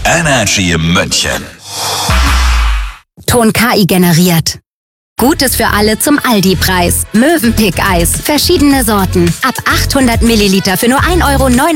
Energy München. Ton KI generiert. Gutes für alle zum Aldi-Preis. Mövenpick-Eis. Verschiedene Sorten. Ab 800 Milliliter für nur 1,99 Euro.